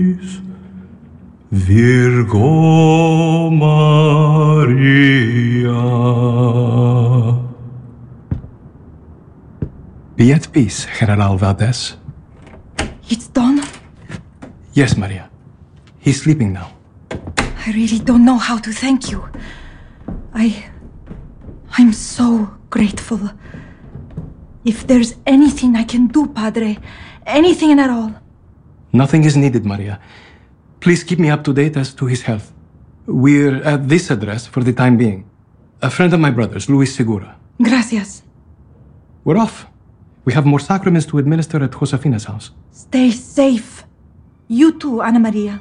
Virgo Maria. Be at peace, General Valdez. It's done? Yes, Maria. He's sleeping now. I really don't know how to thank you. I'm so grateful. If there's anything I can do, Padre, anything at all. Nothing is needed, Maria. Please keep me up to date as to his health. We're at this address for the time being. A friend of my brother's, Luis Segura. Gracias. We're off. We have more sacraments to administer at Josefina's house. Stay safe. You too, Ana Maria.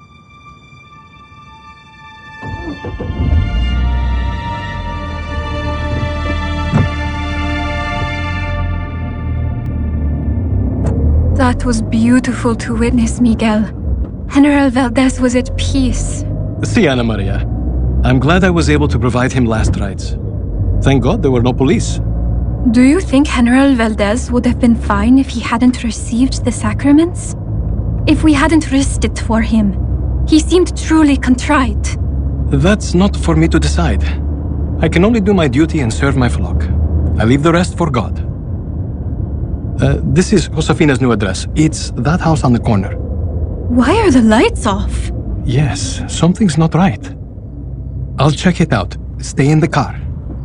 That was beautiful to witness, Miguel. General Valdez was at peace. See, Ana Maria. I'm glad I was able to provide him last rites. Thank God there were no police. Do you think General Valdez would have been fine if he hadn't received the sacraments? If we hadn't risked it for him? He seemed truly contrite. That's not for me to decide. I can only do my duty and serve my flock. I leave the rest for God. This is Josefina's new address. It's that house on the corner. Why are the lights off? Yes, something's not right. I'll check it out. Stay in the car.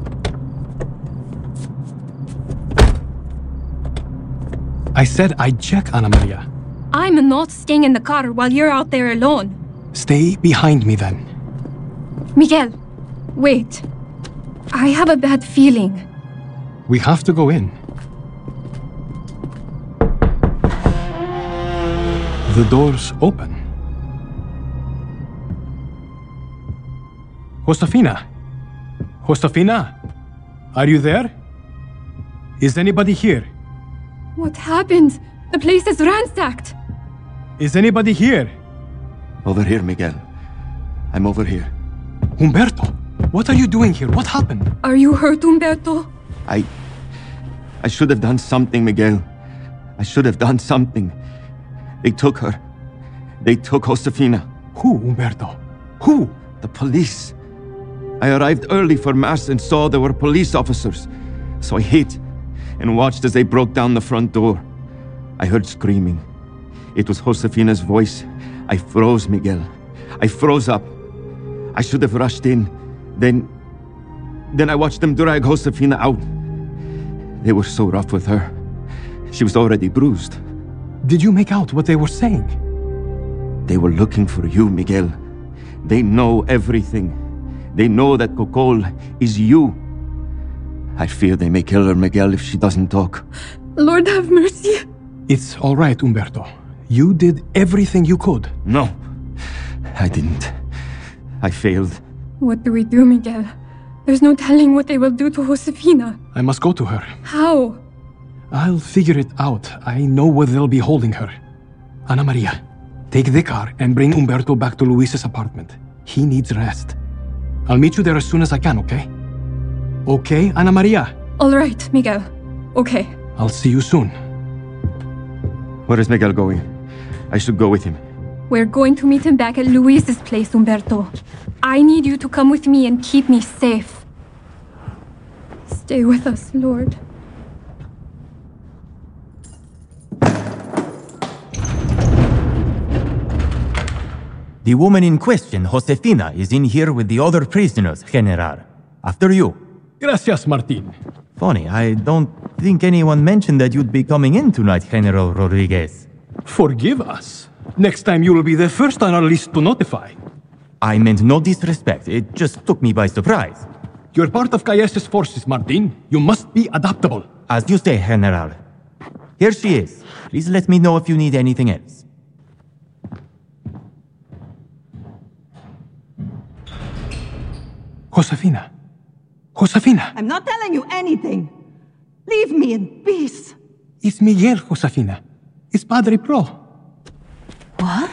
I said I'd check, Ana Maria. I'm not staying in the car while you're out there alone. Stay behind me then. Miguel, wait. I have a bad feeling. We have to go in. The door's open. Josefina? Josefina? Are you there? Is anybody here? What happened? The place is ransacked. Is anybody here? Over here, Miguel. I'm over here. Humberto, what are you doing here? What happened? Are you hurt, Humberto? I should have done something, Miguel. I should have done something. They took her. They took Josefina. Who, Humberto? Who? The police. I arrived early for Mass and saw there were police officers. So I hid and watched as they broke down the front door. I heard screaming. It was Josefina's voice. I froze, Miguel. I froze up. I should have rushed in. Then I watched them drag Josefina out. They were so rough with her. She was already bruised. Did you make out what they were saying? They were looking for you, Miguel. They know everything. They know that Cocol is you. I fear they may kill her, Miguel, if she doesn't talk. Lord have mercy. It's all right, Humberto. You did everything you could. No, I didn't. I failed. What do we do, Miguel? There's no telling what they will do to Josefina. I must go to her. How? I'll figure it out. I know where they'll be holding her. Ana Maria, take the car and bring Humberto back to Luis's apartment. He needs rest. I'll meet you there as soon as I can, okay? Okay, Ana Maria? All right, Miguel. Okay. I'll see you soon. Where is Miguel going? I should go with him. We're going to meet him back at Luis's place, Humberto. I need you to come with me and keep me safe. Stay with us, Lord. The woman in question, Josefina, is in here with the other prisoners, General. After you. Gracias, Martin. Funny, I don't think anyone mentioned that you'd be coming in tonight, General Rodriguez. Forgive us. Next time you will be the first on our list to notify. I meant no disrespect. It just took me by surprise. You're part of Calles' forces, Martin. You must be adaptable. As you say, General. Here she is. Please let me know if you need anything else. Josefina. Josefina. I'm not telling you anything. Leave me in peace. It's Miguel, Josefina. It's Padre Pro. What?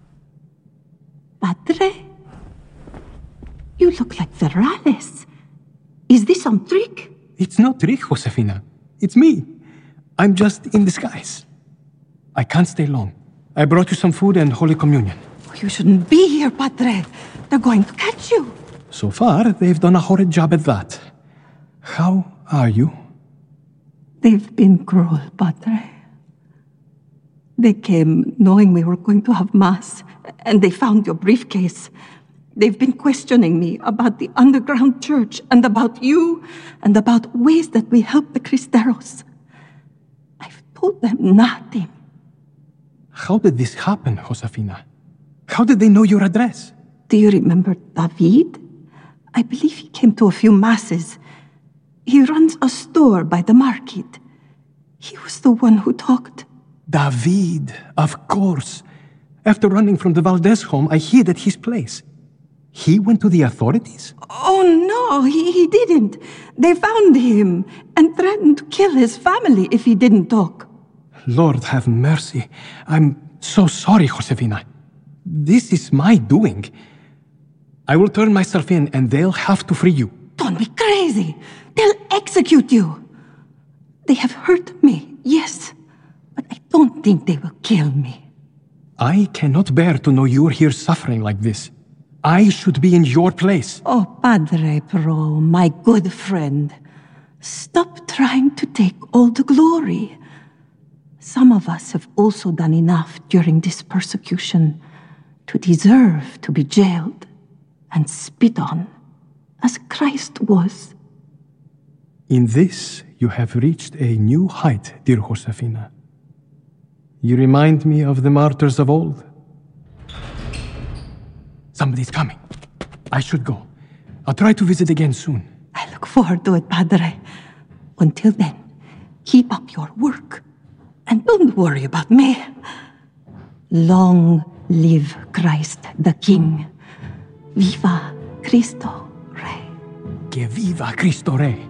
Padre? You look like Ferrales. Is this some trick? It's no trick, Josefina. It's me. I'm just in disguise. I can't stay long. I brought you some food and Holy Communion. You shouldn't be here, Padre. They're going to catch you. So far, they've done a horrid job at that. How are you? They've been cruel, Padre. They came knowing we were going to have Mass, and they found your briefcase. They've been questioning me about the underground church, and about you, and about ways that we help the Cristeros. I've told them nothing. How did this happen, Josefina? How did they know your address? Do you remember David? I believe he came to a few Masses. He runs a store by the market. He was the one who talked. David, of course. After running from the Valdez home, I hid at his place. He went to the authorities? Oh, no, he didn't. They found him and threatened to kill his family if he didn't talk. Lord have mercy. I'm so sorry, Josefina. This is my doing. I will turn myself in and they'll have to free you. Don't be crazy. They'll execute you. They have hurt me, yes, but I don't think they will kill me. I cannot bear to know you're here suffering like this. I should be in your place. Oh, Padre Pro, my good friend. Stop trying to take all the glory. Some of us have also done enough during this persecution to deserve to be jailed and spit on, as Christ was. In this, you have reached a new height, dear Josefina. You remind me of the martyrs of old. Somebody's coming. I should go. I'll try to visit again soon. I look forward to it, Padre. Until then, keep up your work. And don't worry about me. Long live Christ the King. Viva Cristo Rey. Que viva Cristo Rey.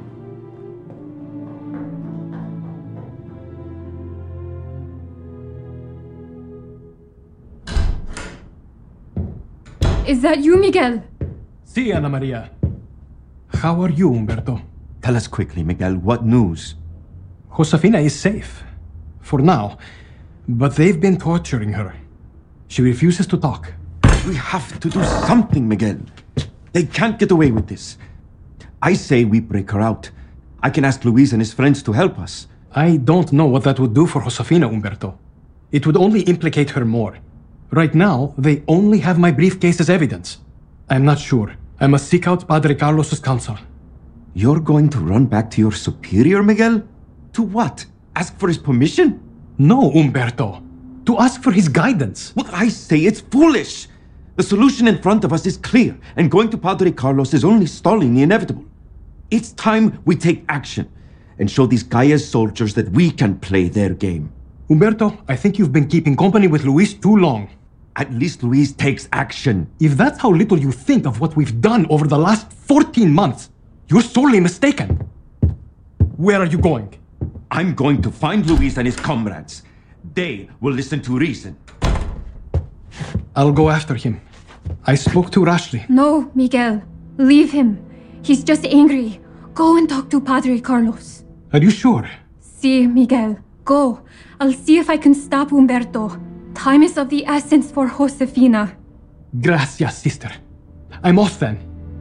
Is that you, Miguel? Si, Ana Maria. How are you, Umberto? Tell us quickly, Miguel, what news? Josefina is safe. For now. But they've been torturing her. She refuses to talk. We have to do something, Miguel. They can't get away with this. I say we break her out. I can ask Luis and his friends to help us. I don't know what that would do for Josefina, Umberto. It would only implicate her more. Right now, they only have my briefcase as evidence. I'm not sure. I must seek out Padre Carlos's counsel. You're going to run back to your superior, Miguel? To what? Ask for his permission? No, Umberto. To ask for his guidance. Well, I say it's foolish. The solution in front of us is clear, and going to Padre Carlos is only stalling the inevitable. It's time we take action and show these Gaia's soldiers that we can play their game. Umberto, I think you've been keeping company with Luis too long. At least Luis takes action. If that's how little you think of what we've done over the last 14 months, you're sorely mistaken. Where are you going? I'm going to find Luis and his comrades. They will listen to reason. I'll go after him. I spoke to Rashleigh. No, Miguel. Leave him. He's just angry. Go and talk to Padre Carlos. Are you sure? Si, Miguel. Go. I'll see if I can stop Umberto. Time is of the essence for Josefina. Gracias, sister. I'm off then.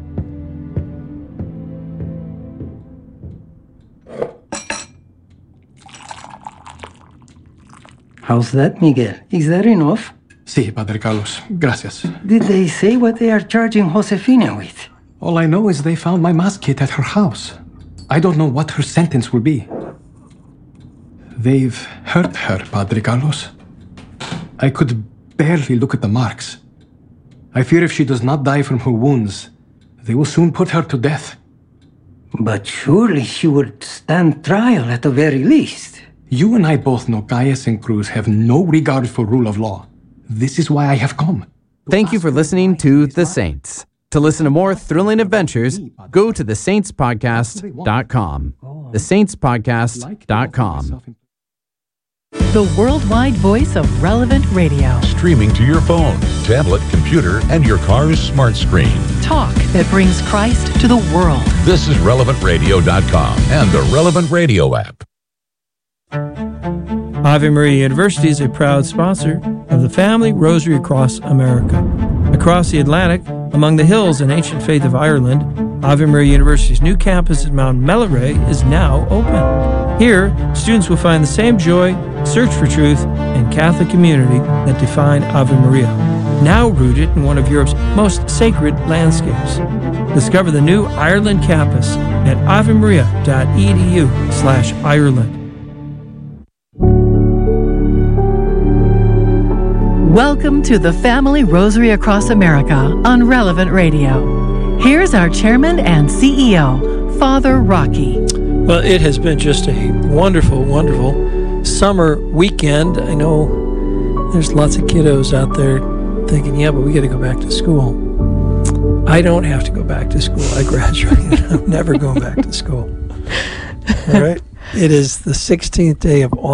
How's that, Miguel? Is that enough? Si, Padre Carlos. Gracias. Did they say what they are charging Josefina with? All I know is they found my mass kit at her house. I don't know what her sentence will be. They've hurt her, Padre Carlos. I could barely look at the marks. I fear if she does not die from her wounds, they will soon put her to death. But surely she would stand trial at the very least. You and I both know Gaius and Cruz have no regard for rule of law. This is why I have come. Thank you for listening to The Saints. To listen to more thrilling adventures, go to thesaintspodcast.com. Thesaintspodcast.com. The worldwide voice of Relevant Radio. Streaming to your phone, tablet, computer, and your car's smart screen. Talk that brings Christ to the world. This is RelevantRadio.com and the Relevant Radio app. Ave Maria University is a proud sponsor of the Family Rosary Across America. Across the Atlantic, among the hills and ancient faith of Ireland, Ave Maria University's new campus at Mount Melleray is now open. Here, students will find the same joy, search for truth, and Catholic community that define Ave Maria, now rooted in one of Europe's most sacred landscapes. Discover the new Ireland campus at avemaria.edu/Ireland. Welcome to the Family Rosary Across America on Relevant Radio. Here's our chairman and CEO, Father Rocky. Well, it has been just a wonderful, wonderful summer weekend. I know there's lots of kiddos out there thinking, yeah, but we got to go back to school. I don't have to go back to school. I graduated. I'm never going back to school. All right? It is the 16th day of August.